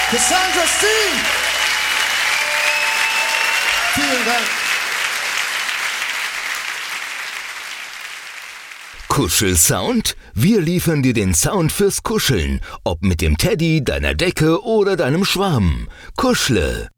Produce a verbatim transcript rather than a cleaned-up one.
Cassandra Steen. Vielen Dank. Kuschelsound? Wir liefern dir den Sound fürs Kuscheln. Ob mit dem Teddy, deiner Decke oder deinem Schwarm. Kuschle.